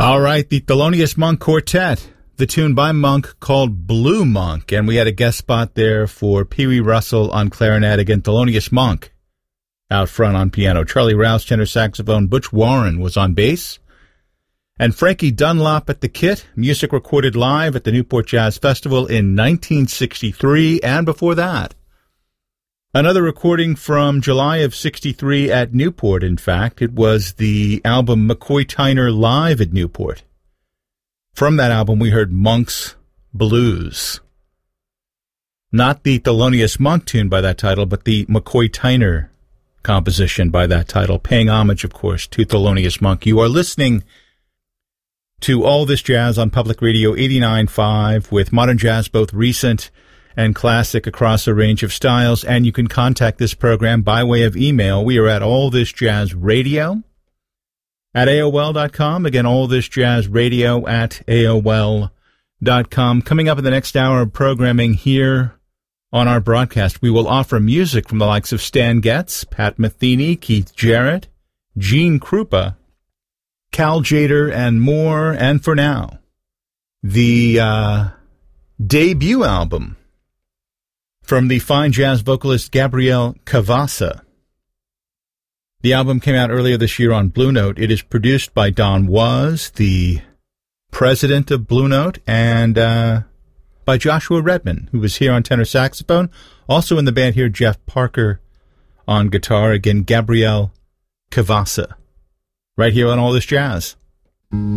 All right, the Thelonious Monk Quartet, the tune by Monk called Blue Monk, and we had a guest spot there for Pee Wee Russell on clarinet, again, Thelonious Monk out front on piano, Charlie Rouse tenor saxophone, Butch Warren was on bass, and Frankie Dunlop at the kit, music recorded live at the Newport Jazz Festival in 1963, and before that, another recording from July of 63 at Newport, in fact. It was the album McCoy Tyner Live at Newport. From that album, we heard Monk's Blues. Not the Thelonious Monk tune by that title, but the McCoy Tyner composition by that title, paying homage, of course, to Thelonious Monk. You are listening to All This Jazz on Public Radio 89.5 with modern jazz, both recent and classic across a range of styles, and you can contact this program by way of email. We are at allthisjazzradio at AOL.com. Again, allthisjazzradio at AOL.com. Coming up in the next hour of programming here on our broadcast, we will offer music from the likes of Stan Getz, Pat Metheny, Keith Jarrett, Gene Krupa, Cal Tjader, and more. And for now, the debut album from the fine jazz vocalist Gabriel Cavassa. The album came out earlier this year on Blue Note. It is produced by Don Was, the president of Blue Note, and by Joshua Redman, who was here on tenor saxophone. Also in the band here, Jeff Parker on guitar. Again, Gabriel Cavassa. Right here on All This Jazz.